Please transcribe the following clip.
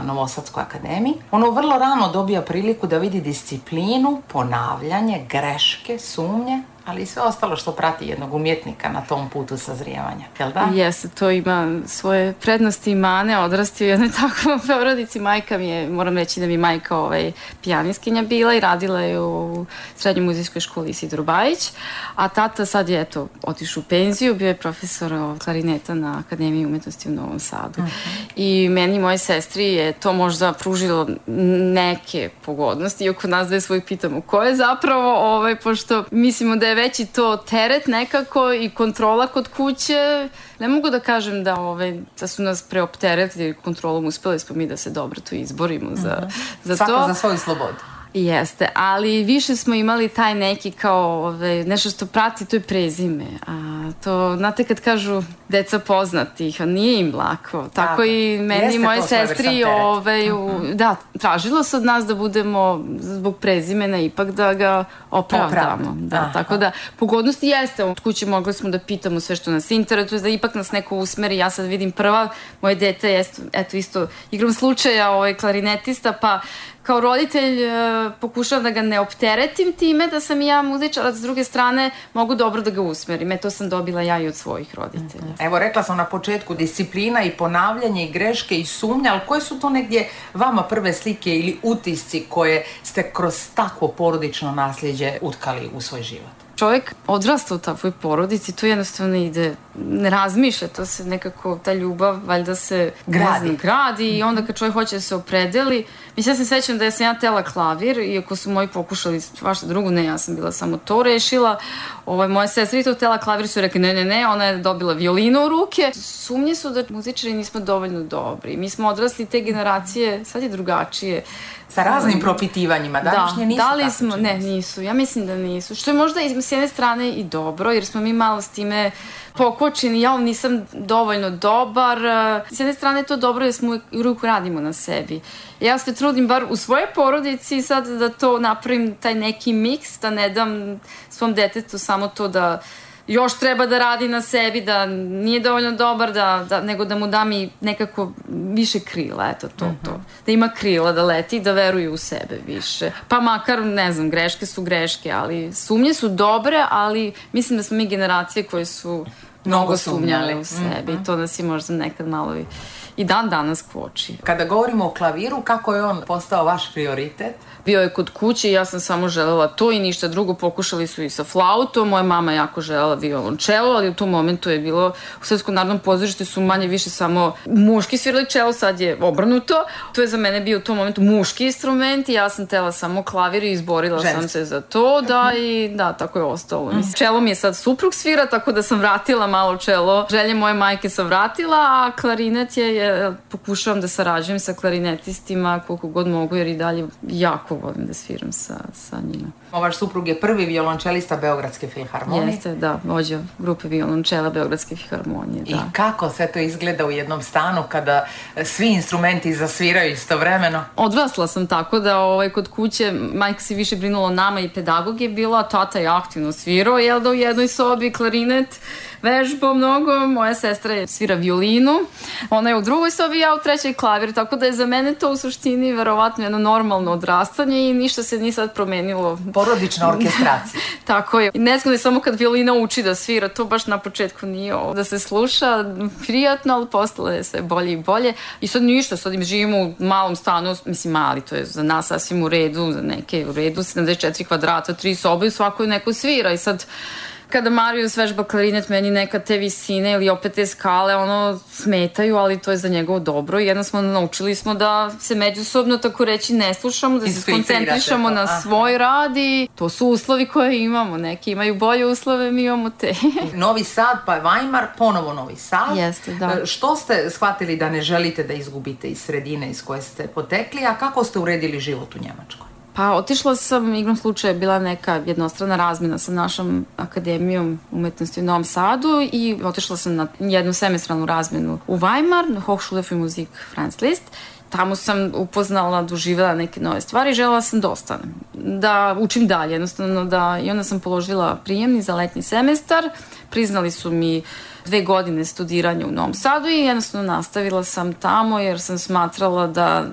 Novosadskoj akademiji. Ono vrlo rano dobija priliku da vidi disciplinu, ponavljanje, greške, sumnje, ali i sve ostalo što prati jednog umjetnika na tom putu sazrijevanja, jel da? Jeste, to ima svoje prednosti i mane. Odrastio u jednoj takvoj porodici. Majka mi je, moram reći da mi majka pijaniskinja bila i radila je u srednjoj muzejskoj školi Isidor Bajić, a tata sad je, otišao u penziju, bio je profesor klarineta na Akademiji umetnosti u Novom Sadu. I meni i mojoj sestri je to možda pružilo neke pogodnosti, i oko nas dve svojih pitamo ko je zapravo, pošto mislimo da je veći to teret nekako i kontrola kod kuće. Ne mogu da kažem da su nas preopteretili kontrolom, uspeli smo mi da se dobro tu izborimo za to. Svako za svoju slobodu. Jeste, ali više smo imali taj neki kao nešto što prati, to je prezime. A to, znate kad kažu deca poznatih, nije im lako. Tako i meni i moje sestri da, tražilo se od nas da budemo zbog prezimena ipak da ga opravdamo. Da, tako da pogodnosti jeste. Od kuće mogli smo da pitamo sve što nas interesuje, da ipak nas neko usmeri. Ja sad vidim prva, moje dete je isto igrom slučaja klarinetista, pa kao roditelj pokušavam da ga ne opteretim time da sam i ja muzičar, a s druge strane mogu dobro da ga usmerim. To sam dobila ja i od svojih roditelja. Evo, rekla sam na početku, disciplina i ponavljanje i greške i sumnja, ali koje su to negdje vama prve slike ili utisci koje ste kroz takvo porodično nasljeđe utkali u svoj život? Čovjek odrasta u takvoj porodici, to jednostavno ide, ne razmišlja, to se nekako, ta ljubav valjda se gradi i onda kad čovjek hoće da se opredeli. Mislim, ja se sećam da sam ja tela klavir, iako su moji pokušali svašta drugo, ne, ja sam bila samo to rešila. Moja sestra i to tela klavir su rekli ne, ona je dobila violinu u ruke. Sumnje su da muzičari nismo dovoljno dobri. Mi smo odrasli te generacije, sad je drugačije. Sa raznim propitivanjima, današnje nisu tako smo, ne, nisu, ja mislim da nisu. Što je možda s jedne strane i dobro, jer smo mi malo s time pokočeni, ja nisam dovoljno dobar. S jedne strane je to dobro jer smo uvijek radimo na sebi. Ja se trudim bar u svojoj porodici sad da to napravim, taj neki miks, da ne dam svom detetu samo to da još treba da radi na sebi, da nije dovoljno dobar, nego da mu dam i nekako više krila, to. Da ima krila, da leti i da veruje u sebe više. Pa makar, ne znam, greške su greške, ali sumnje su dobre, ali mislim da smo mi generacije koje su mnogo sumnjale u sebi i to nas je možda nekad malo i dan danas koči. Kada govorimo o klaviru, kako je on postao vaš prioritet? Bio je kod kuće i ja sam samo želela to i ništa drugo. Pokušali su i sa flautom. Moja mama jako želela violončelo, ali u tom momentu je bilo u Srpskom narodnom pozorištu su manje više samo muški svirali čelo, sad je obrnuto. To je za mene bio u tom momentu muški instrument i ja sam tela samo klavir i izborila sam se za to. Da, tako je ostalo. Čelo mi je sad suprug svira, tako da sam vratila malo čelo. Želje moje majke sam vratila, a klarinet pokušavam da sarađujem sa klarinetistima koliko god mogu, jer i dalje jako volim da sviram sa njima. Vaš suprug je prvi violončelista Beogradske filharmonije. Jeste, da, vođa grupe violončela Beogradske filharmonije, da. I kako sve to izgleda u jednom stanu kada svi instrumenti zasviraju istovremeno? Odrasla sam tako da kod kuće majka se više brinula o nama i pedagog je bila, tata je aktivno svirao, u jednoj sobi klarinet, vežbao mnogo, moja sestra je svira violinu, ona je u drugoj sobi, ja u trećoj klavir, tako da je za mene to u suštini verovatno jedno normalno odrastanje i ništa se nije sad promenilo. Porodična orkestracija. Tako je. Ne znam da je samo kad violina uči da svira, to baš na početku nije da se sluša prijatno, ali posle je sve bolje i bolje. I sad ništa, sad im živimo u malom stanu, mislim mali, to je za nas sasvim u redu, za neke u redu, 74 kvadrata, 3 sobe i svakoj neko svira i sad kada Marijus vežba klarinet, meni nekad te visine ili opet te skale smetaju, ali to je za njegovo dobro. Jednostavno naučili smo da se međusobno, tako reći, ne slušamo, da se skoncentrišamo na svoj rad i to su uslovi koje imamo. Neki imaju bolje uslove, mi imamo te. Novi Sad, pa Weimar, ponovo Novi Sad. Jeste, da. Što ste shvatili da ne želite da izgubite iz sredine iz koje ste potekli, a kako ste uredili život u Njemačkoj? Pa otišla sam, igrom slučaja je bila neka jednostrana razmjena sa našom akademijom umetnosti u Novom Sadu i otišla sam na jednu semestralnu razmjenu u Weimar, Hochschule für Musik Franz Liszt. Tamo sam upoznala, doživjela neke nove stvari i želela sam da ostanem, da učim dalje, jednostavno i onda sam položila prijemni za letnji semestar, priznali su mi 2 godine studiranja u Novom Sadu i jednostavno nastavila sam tamo jer sam smatrala da